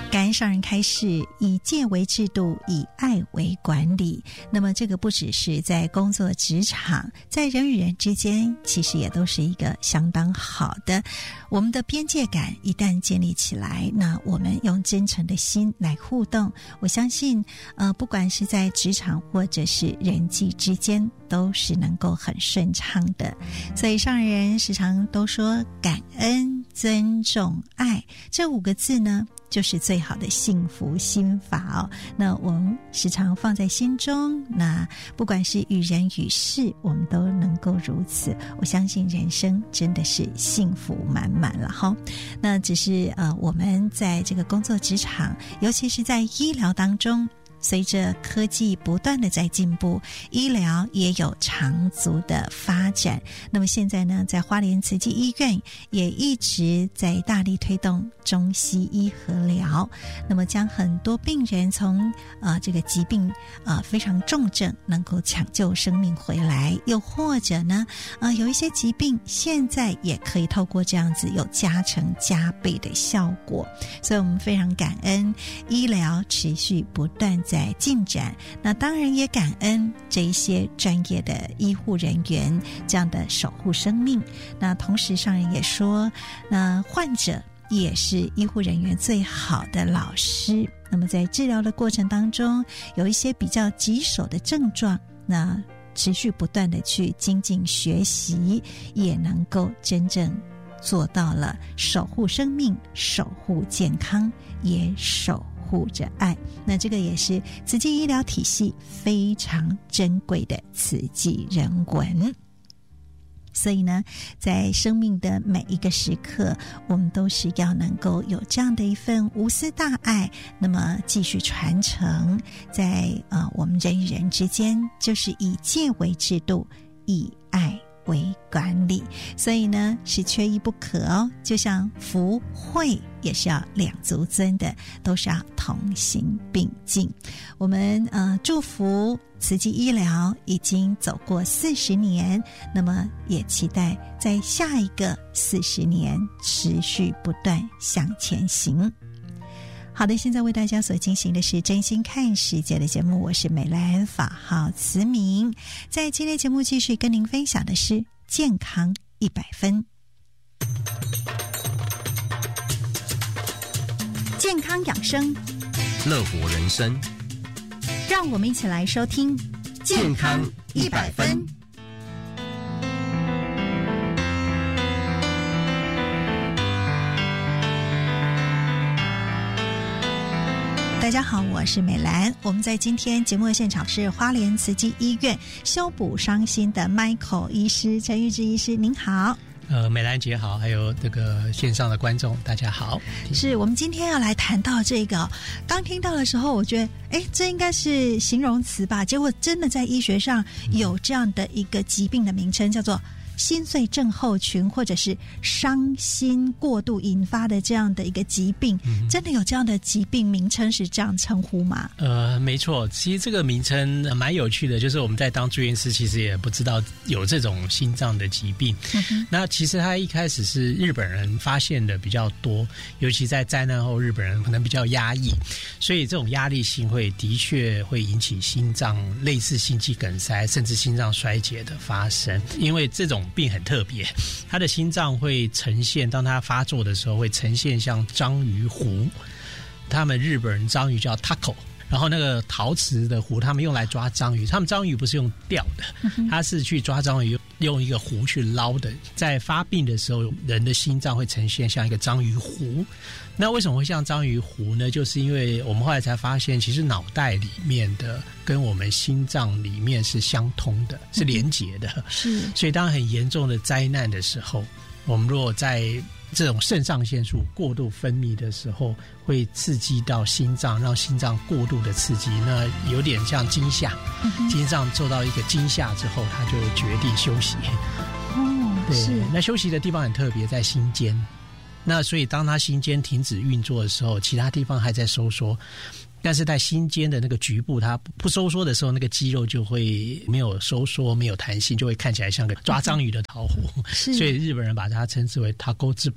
感恩上人开示，以戒为制度，以爱为管理。那么这个不只是在工作职场，在人与人之间其实也都是一个相当好的，我们的边界感一旦建立起来，那我们用真诚的心来互动，我相信不管是在职场或者是人际之间都是能够很顺畅的。所以上人时常都说感恩、尊重、爱这5个字呢，就是最好的幸福心法哦。那我们时常放在心中，那不管是与人与事，我们都能够如此，我相信人生真的是幸福满满了哈。那只是我们在这个工作职场，尤其是在医疗当中，随着科技不断的在进步，医疗也有长足的发展。那么现在呢，在花莲慈济医院也一直在大力推动中西医合疗，那么将很多病人从这个疾病非常重症能够抢救生命回来，又或者呢有一些疾病现在也可以透过这样子有加成加倍的效果。所以我们非常感恩医疗持续不断在进展，那当然也感恩这一些专业的医护人员这样的守护生命。那同时上人也说，那患者也是医护人员最好的老师。那么在治疗的过程当中，有一些比较棘手的症状，那持续不断的去精进学习，也能够真正做到了守护生命、守护健康，也守护着爱。那这个也是慈济医疗体系非常珍贵的慈济人文。所以呢，在生命的每一个时刻，我们都是要能够有这样的一份无私大爱，那么继续传承在我们人与人之间，就是以戒为制度，以爱为管理。所以呢，是缺一不可哦。就像福慧也是要两足尊的，都是要同行并进。我们祝福慈济医疗已经走过40年，那么也期待在下一个40年持续不断向前行。好的，现在为大家所进行的是真心看世界的节目，我是美兰，法号慈明。在今天节目继续跟您分享的是健康100分。健康养生， 乐活人生， 让我们一起来收听健康100分。 大家好，我是美兰。我们在今天节目的现场是花莲慈济医院修补伤心的 Michael 医师，陈玉芝医师，您好。 美兰姐好，还有这个线上的观众大家好。 是我们今天要来谈到这个，刚听到的时候我觉得这应该是形容词吧，结果真的在医学上有这样的一个疾病的名称，叫做心碎症候群，或者是伤心过度引发的这样的一个疾病，真的有这样的疾病名称是这样称呼吗？ 没错，其实这个名称蛮有趣的，就是我们在当住院师其实也不知道有这种心脏的疾病。那其实它一开始是日本人发现的比较多，尤其在灾难后日本人可能比较压抑，所以这种压力性的确会引起心脏类似心肌梗塞甚至心脏衰竭的发生。因为这种病很特别，他的心脏会呈现，当他发作的时候会呈现像章鱼湖，他们日本人章鱼叫 taco， 然后那个陶瓷的壶他们用来抓章鱼，他们章鱼不是用钓的，他是去抓章鱼用一个壶去捞的。在发病的时候，人的心脏会呈现像一个章鱼湖。那为什么会像章鱼湖呢？就是因为我们后来才发现，其实脑袋里面的跟我们心脏里面是相通的，是连结的。是，所以当很严重的灾难的时候，我们如果在这种肾上腺素过度分泌的时候，会刺激到心脏，让心脏过度的刺激，那有点像惊吓。心脏受到一个惊吓之后，它就决定休息。对，是。那休息的地方很特别，在心间。那所以当他心间停止运作的时候，其他地方还在收缩，但是在心间的那个局部它不收缩的时候，那个肌肉就会没有收缩，没有弹性，就会看起来像个抓章鱼的陶壶。所以日本人把它称之为 taco 之宝，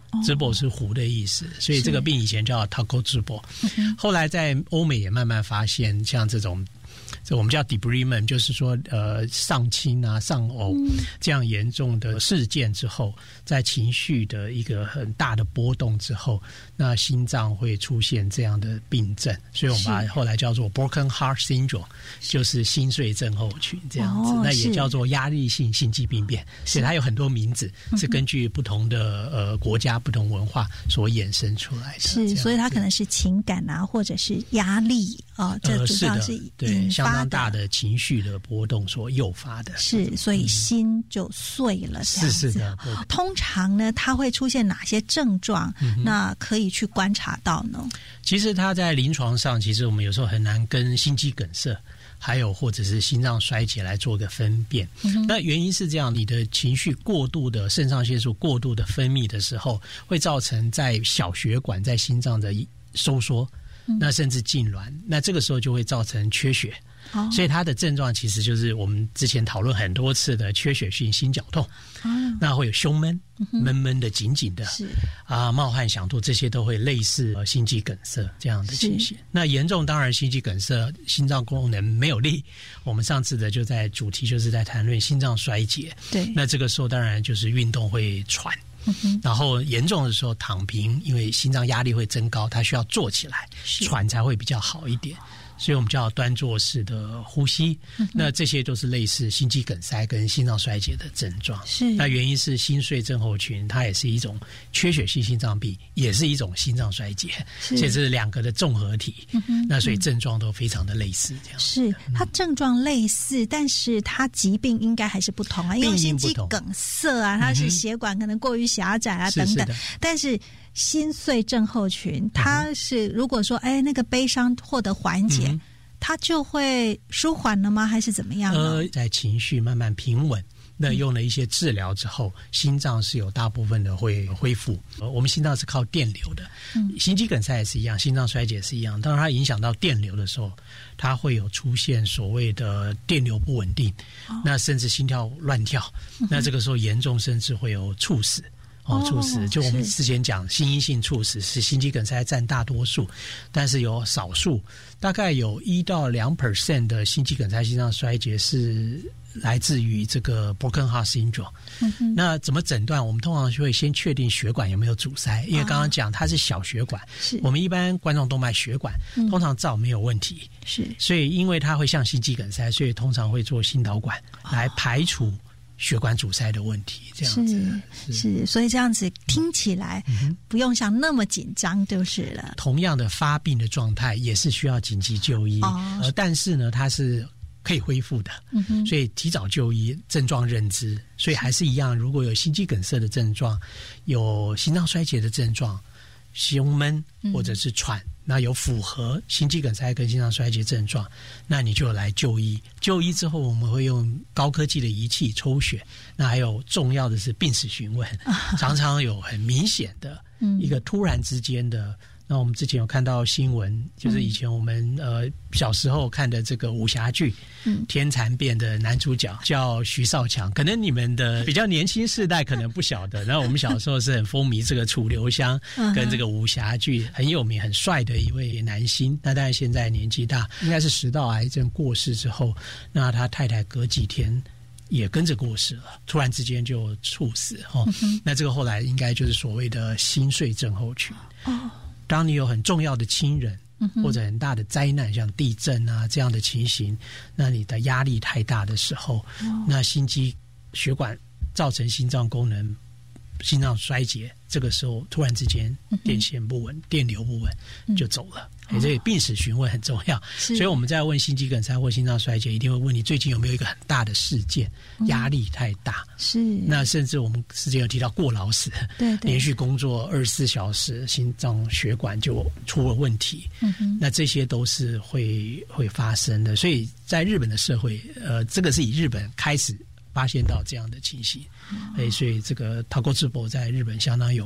直播是湖的意思，所以这个病以前叫 Tako 直播，后来在欧美也慢慢发现像这种我们叫 debridement， 就是说丧亲啊丧偶这样严重的事件之后，在情绪的一个很大的波动之后，那心脏会出现这样的病症，所以我们把它后来叫做 broken heart syndrome， 就是心碎症候群这样子，那也叫做压力性心肌病变，所以它有很多名字，是根据不同的国家不同文化所衍生出来的， 是，所以它可能是情感啊，或者是压力啊，这主要是对相当大的情绪的波动所诱发的， 是，所以心就碎了这样子。 是的。 通常呢，它会出现哪些症状？那可以去观察到呢？ 其实它在临床上，其实我们有时候很难跟心肌梗塞还有或者是心脏衰竭来做个分辨。那原因是这样，你的情绪过度的肾上腺素过度的分泌的时候，会造成在小血管在心脏的收缩，那甚至痉挛，那这个时候就会造成缺血。所以它的症状其实就是我们之前讨论很多次的缺血性心绞痛，那会有胸闷，闷闷的紧紧的，冒汗想吐，这些都会类似心肌梗塞这样的情形。那严重当然心肌梗塞心脏功能没有力，我们上次的就在主题就是在谈论心脏衰竭，对，那这个时候当然就是运动会喘，然后严重的时候躺平，因为心脏压力会增高，它需要坐起来喘才会比较好一点，所以我们叫端坐式的呼吸。那这些都是类似心肌梗塞跟心脏衰竭的症状。是，那原因是心碎症候群，它也是一种缺血性心脏病，也是一种心脏衰竭，所以这是两个的综合体。那所以症状都非常的类似，这样是它症状类似，但是它疾病应该还是不同啊，因为心肌梗塞啊，它是血管可能过于狭窄啊等等，但是心碎症候群，它是如果说那个悲伤获得缓解，它就会舒缓了吗？还是怎么样呢？ 在情绪慢慢平稳，那用了一些治疗之后，心脏是有大部分的会恢复。我们心脏是靠电流的，心肌梗塞也是一样，心脏衰竭是一样。当然它影响到电流的时候，它会有出现所谓的电流不稳定，那甚至心跳乱跳，那这个时候严重甚至会有猝死。猝死就我们之前讲心因性猝死是心肌梗塞占大多数，但是有少数大概有1到2% 的心肌梗塞心脏衰竭是来自于这个 broken heart syndrome。那怎么诊断？我们通常就会先确定血管有没有阻塞，因为刚刚讲它是小血管，我们一般冠状动脉血管通常照没有问题，所以因为它会像心肌梗塞，所以通常会做心导管来排除血管阻塞的问题，这样子是，所以这样子听起来不用想那么紧张就是了。 同样的发病的状态也是需要紧急就医，但是呢，它是可以恢复的，所以提早就医，症状认知，所以还是一样，如果有心肌梗塞的症状，有心脏衰竭的症状，胸闷或者是喘，那有符合心肌梗塞跟心脏衰竭症状，那你就来就医。就医之后，我们会用高科技的仪器抽血，那还有重要的是病史询问，常常有很明显的一个突然之间的。那我们之前有看到新闻，就是以前我们小时候看的这个武侠剧，天蚕变的男主角叫徐少强，可能你们的比较年轻世代可能不晓得，然后我们小时候是很风靡这个楚留香跟这个武侠剧，很有名很帅的一位男星。那当然现在年纪大，应该是食道癌症过世之后，那他太太隔几天也跟着过世了，突然之间就猝死那这个后来应该就是所谓的心碎症候群。当你有很重要的亲人或者很大的灾难，像地震啊这样的情形，那你的压力太大的时候，那心肌血管造成心脏功能、心脏衰竭，这个时候突然之间电线不稳、电流不稳就走了。所以病史询问很重要，所以我们在问心肌梗塞或心脏衰竭，一定会问你最近有没有一个很大的事件，压力太大。那甚至我们之前有提到过劳死，连续工作24小时，心脏血管就出了问题。那这些都是会发生的。所以在日本的社会，这个是以日本开始发现到这样的情形，所以这个 Tako 直播在日本相当有名。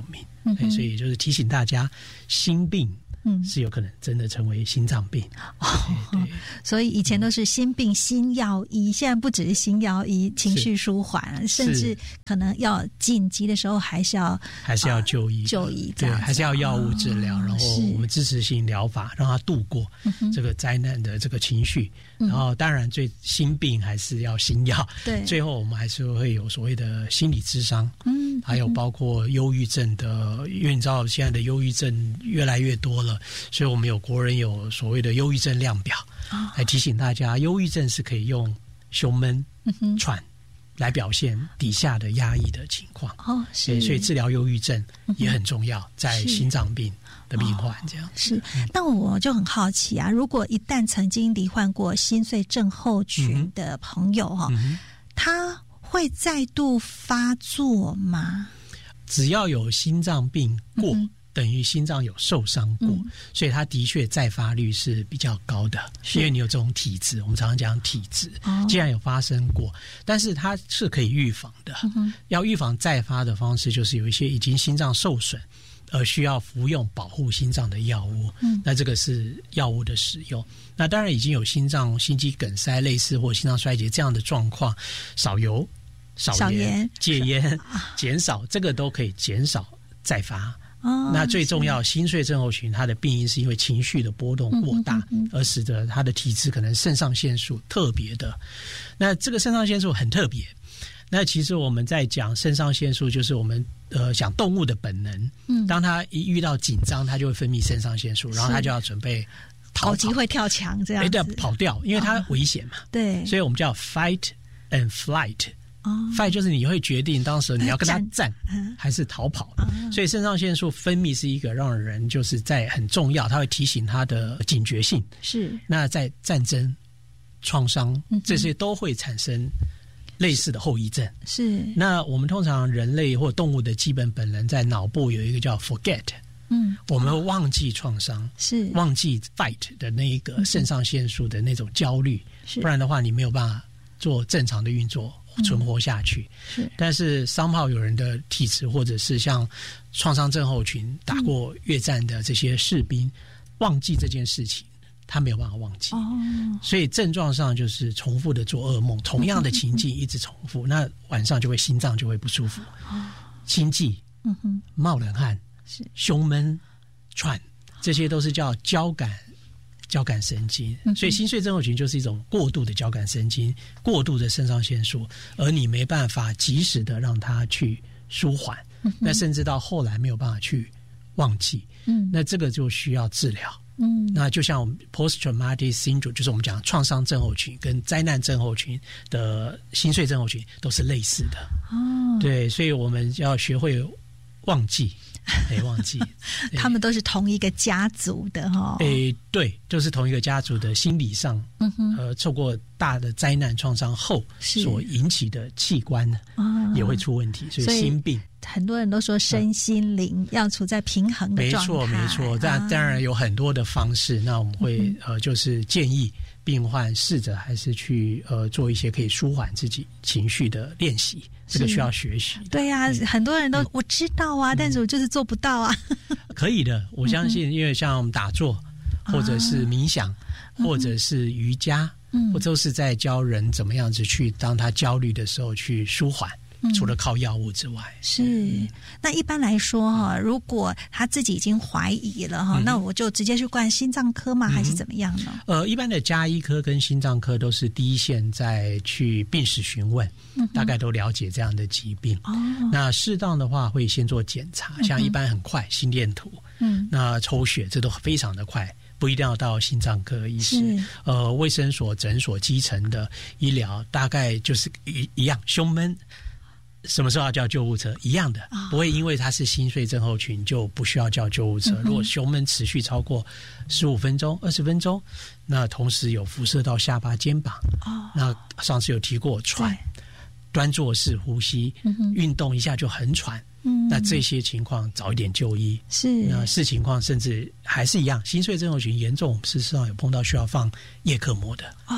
所以就是提醒大家，心病是有可能真的成为心脏病。 所以以前都是心病心药医，现在不只是心药医，情绪舒缓，甚至可能要紧急的时候还是要就医对，还是要药物治疗，然后我们支持性疗法让他度过这个灾难的这个情绪。然后当然心病还是要心药，对，最后我们还是会有所谓的心理咨商，还有包括忧郁症的，因为你知道现在的忧郁症越来越多了，所以我们国人有所谓的忧郁症量表，来提醒大家，忧郁症是可以用胸闷、喘来表现底下的压抑的情况。所以治疗忧郁症也很重要，在心脏病的病患这样。 是，那我就很好奇啊，如果一旦曾经罹患过心碎症候群的朋友他会再度发作吗？ 只要有心脏病过，等于心脏有受伤过，所以它的确再发率是比较高的，因为你有这种体质，我们常常讲体质，既然有发生过，但是它是可以预防的。要预防再发的方式，就是有一些已经心脏受损而需要服用保护心脏的药物，那这个是药物的使用。那当然已经有心肌梗塞类似或心脏衰竭这样的状况，少油少盐戒烟减少，这个都可以减少再发。那最重要，心碎症候群它的病因是因为情绪的波动过大，而使得它的体质可能肾上腺素特别的。那这个肾上腺素很特别，那其实我们在讲肾上腺素，就是我们想动物的本能，当它一遇到紧张，它就会分泌肾上腺素，然后它就要准备跑机会跳墙这样子， 对，跑掉，因为它危险嘛，对，所以我们叫 fight and flight。fight 就是你会决定当时你要跟他战还是逃跑，所以肾上腺素分泌是一个让人就是在很重要，它会提醒他的警觉性。是，那在战争、创伤这些都会产生类似的后遗症。是，那我们通常人类或动物的基本本能在脑部有一个叫 forget，我们会忘记创伤，是忘记 fight 的那一个肾上腺素的那种焦虑，不然的话你没有办法做正常的运作。存活下去，但是somehow有人的体质，或者是像创伤症候群打过越战的这些士兵，忘记这件事情，他没有办法忘记，所以症状上就是重复的做噩梦，同样的情境一直重复，那晚上就会心脏就会不舒服，心悸，冒冷汗，胸闷、喘，这些都是叫交感神经，所以心碎症候群就是一种过度的交感神经，过度的肾上腺素，而你没办法及时的让它去舒缓，那甚至到后来没有办法去忘记，那这个就需要治疗。那就像我们 post traumatic syndrome， 就是我们讲创伤症候群跟灾难症候群的心碎症候群都是类似的。对，所以我们要学会忘记。忘记他们都是同一个家族的对，就是同一个家族的心理上受过大的灾难创伤后所引起的器官也会出问题，所以心病很多人都说身心灵要处在平衡的状态。 没错，当然有很多的方式，那我们会就是建议病患试着还是去做一些可以舒缓自己情绪的练习，这个需要学习。对啊，很多人都我知道啊，但是我就是做不到啊。 可以的，我相信，因为像打坐或者是冥想或者是瑜伽，我都是在教人怎么样子去当他焦虑的时候去舒缓，除了靠药物之外。 是，那一般来说如果他自己已经怀疑了那我就直接去灌心脏科吗？还是怎么样呢？ 一般的家医科跟心脏科都是第一线在去病史询问，大概都了解这样的疾病。那适当的话会先做检查，像一般很快心电图，那抽血这都非常的快。不一定要到心脏科医师，卫生所、诊所、基层的医疗大概就是一样，胸闷什么时候要叫救护车一样的，不会因为他是心碎症候群就不需要叫救护车。如果胸闷持续超过15分钟、20分钟，那同时有辐射到下巴、肩膀，那上次有提过喘，端坐式呼吸，运动一下就很喘。那这些情况早一点就医，是那视情况甚至还是一样，心碎症候群严重，事实上有碰到需要放叶克膜的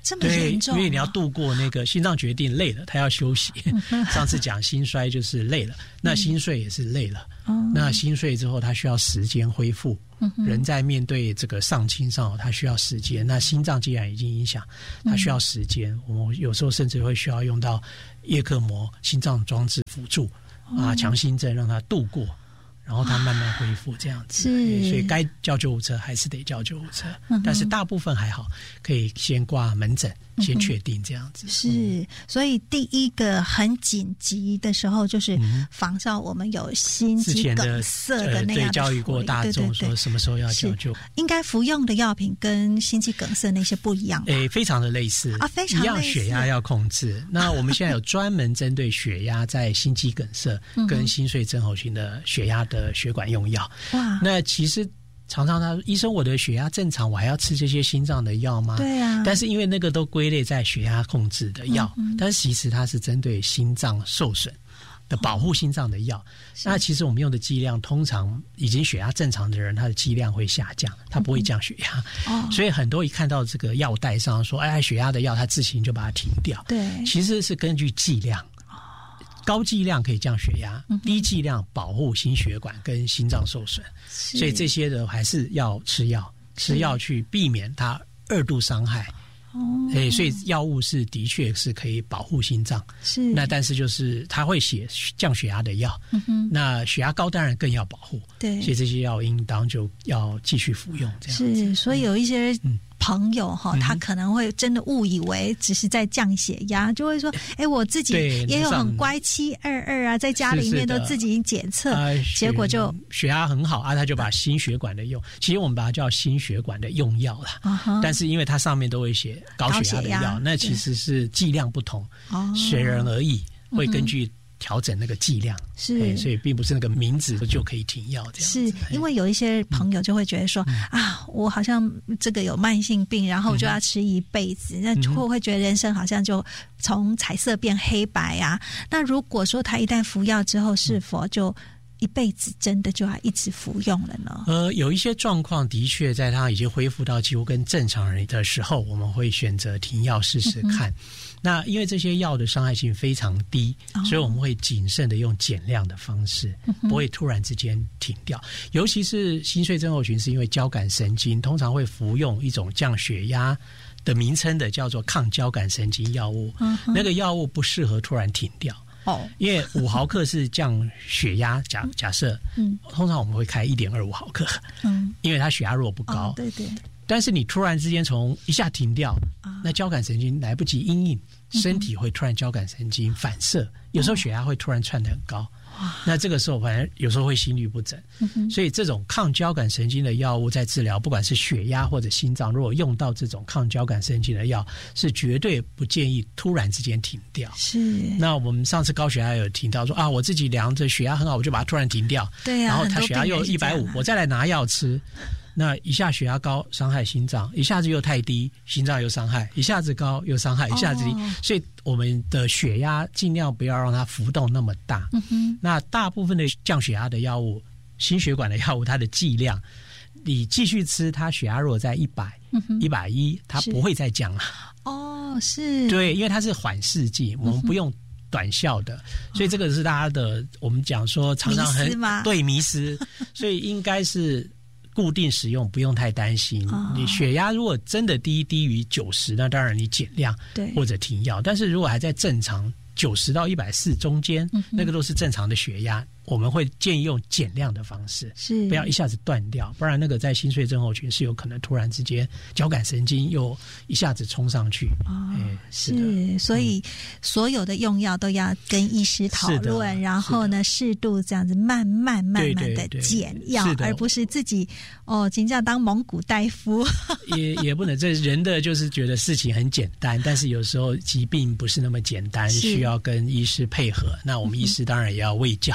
这么严重， 对，因为你要度过那个心脏决定累了，他要休息。上次讲心衰就是累了，那心碎也是累了。那心碎之后，他需要时间恢复。人在面对这个丧亲上，他需要时间。那心脏既然已经影响，他需要时间。我们有时候甚至会需要用到叶克膜、心脏装置辅助强心针让他度过。然后他慢慢恢复这样子，所以该叫救护车还是得叫救护车，但是大部分还好，可以先挂门诊，先确定这样子。 是，所以第一个很紧急的时候，就是防照我们有心肌梗塞的那样的教育过大众说什么时候要叫救， 应该服用的药品跟心肌梗塞那些不一样吧？ 非常的类似啊， 非常类似， 一样血压要控制。那我们现在有专门针对血压在心肌梗塞跟心碎症候群的血压的血管用药。哇，那其实常常他说医生，我的血压正常，我还要吃这些心脏的药吗？ 对啊， 但是因为那个都归类在血压控制的药，但是其实它是针对心脏受损的保护心脏的药。那其实我们用的剂量通常已经血压正常的人，他的剂量会下降，他不会降血压。所以很多一看到这个药袋上说血压的药，他自行就把它停掉。 对， 其实是根据剂量。高剂量可以降血压，低剂量保护心血管跟心脏受损，所以这些的还是要吃药去避免它二度伤害。所以药物是的确是可以保护心脏，是。那但是就是它会写降血压的药，那血压高当然更要保护，对。所以这些药应当就要继续服用，这样子。 是，所以有一些朋友他可能会真的误以为只是在降血压，就会说我自己也有很乖722啊，在家里面都自己检测，结果就血压很好他就把心血管的用，其实我们把它叫心血管的用药啦，但是因为它上面都会写高血压的药，那其实是剂量不同，随人而异，会根据调整那个剂量，是，所以并不是那个名字就可以停药这样子。 是因为有一些朋友就会觉得说我好像这个有慢性病，然后我就要吃一辈子，那会觉得人生好像就从彩色变黑白啊。那如果说他一旦服药之后，是否就一辈子真的就要一直服用了呢？ 有一些状况的确在他已经恢复到几乎跟正常人的时候，我们会选择停药试试看。那因为这些药的伤害性非常低，所以我们会谨慎的用减量的方式，不会突然之间停掉。尤其是心碎症候群是因为交感神经，通常会服用一种降血压的名称的叫做抗交感神经药物，那个药物不适合突然停掉。因为5毫克是降血压，假设通常我们会开1.25毫克，因为它血压如果不高， 对对。 但是你突然之间从一下停掉，那交感神经来不及因应，身体会突然交感神经反射，有时候血压会突然窜得很高，那这个时候反正有时候会心律不整，所以这种抗交感神经的药物在治疗不管是血压或者心脏，如果用到这种抗交感神经的药，是绝对不建议突然之间停掉。是。那我们上次高血压有提到说我自己量着血压很好，我就把它突然停掉，对然后他血压又150，我再来拿药吃。那一下血压高伤害心脏，一下子又太低，心脏又伤害，一下子高又伤害，一下子低，所以我们的血压尽量不要让它浮动那么大。那大部分的降血压的药物，心血管的药物，它的剂量，你继续吃，它血压如果在100、110，它不会再降了。 是。对， 因为它是缓释剂，我们不用短效的，所以这个是大家的，我们讲说常常迷思，所以应该是固定使用，不用太担心。你血压如果真的低于90，那当然你减量或者停药。但是如果还在正常90到140中间，那个都是正常的血压，我们会建议用减量的方式，是不要一下子断掉，不然那个在心碎症候群是有可能突然之间交感神经又一下子冲上去。 是，所以所有的用药都要跟医师讨论，然后呢适度这样子慢慢的减药，而不是自己真正当蒙古大夫。 也不能，这人的就是觉得事情很简单，但是有时候疾病不是那么简单，需要跟医师配合。那我们医师当然也要卫教。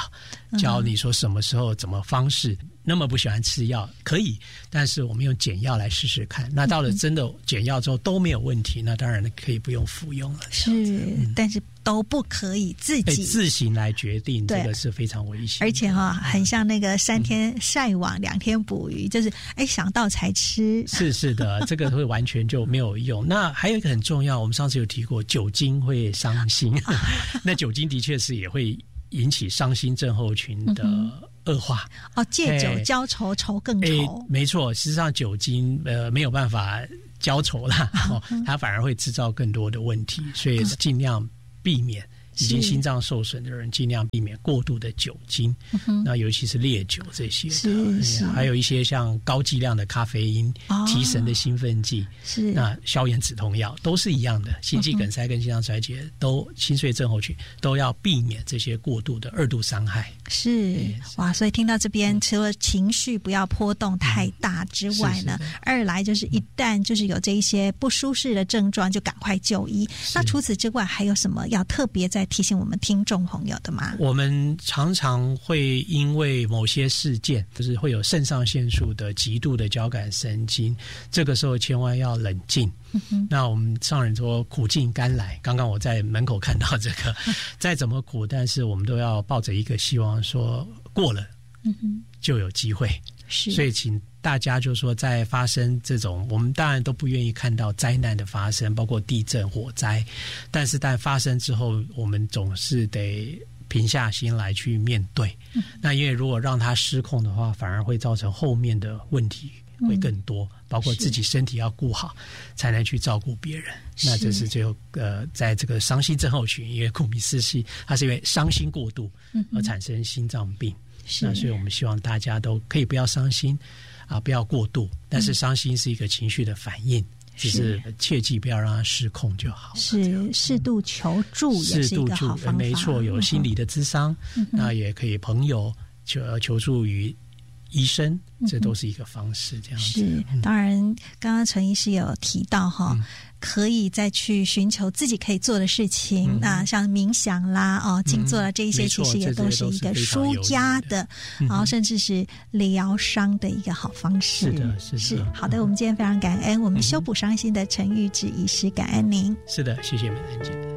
教你说什么时候怎么方式。那么不喜欢吃药可以，但是我们用减药来试试看。那到了真的减药之后都没有问题，那当然可以不用服用了。 是，但是都不可以自己自行来决定，这个是非常危险的。 而且很像那个3天晒网2天捕鱼，就是想到才吃。 是的，这个会完全就没有用。那还有一个很重要，我们上次有提过，酒精会伤心。那酒精的确是也会引起伤心症候群的恶化。 借酒浇愁，愁更愁。 没错，事实上酒精没有办法浇愁啦，它反而会制造更多的问题，所以尽量避免。已经心脏受损的人尽量避免过度的酒精，那尤其是烈酒这些的，还有一些像高剂量的咖啡因、提神的兴奋剂，那消炎止痛药都是一样的。心肌梗塞跟心脏衰竭心碎症候群都要避免这些过度的2度伤害。 哇，所以听到这边，除了情绪不要波动太大之外呢，二来就是一旦就是有这一些不舒适的症状，就赶快就医。那除此之外，还有什么要特别在提醒我们听众朋友的吗？我们常常会因为某些事件，就是会有肾上腺素的极度的交感神经，这个时候千万要冷静。那我们上人说苦尽甘来，刚刚我在门口看到这个，再怎么苦，但是我们都要抱着一个希望，说过了就有机会。所以请大家就说，在发生这种，我们当然都不愿意看到灾难的发生，包括地震、火灾，但是在发生之后，我们总是得平下心来去面对。那因为如果让它失控的话，反而会造成后面的问题会更多，包括自己身体要顾好，才能去照顾别人。那这是最后在这个伤心症候群，因为顾名思义，它是因为伤心过度而产生心脏病。那所以我们希望大家都可以不要伤心不要过度，但是伤心是一个情绪的反应，只是切记不要让它失控就好。 适度求助也是一个好方法。 没错，有心理的咨商，那也可以朋友求助于医生，这都是一个方式。这样子当然刚刚陈医师有提到可以再去寻求自己可以做的事情，那像冥想啦静坐啦这一些，其实也都是一个舒压的，然后甚至是疗伤的一个好方式。是的。好的，我们今天非常感恩我们修补伤心的陈玉芝医师，感恩您。 是的，谢谢美兰姐。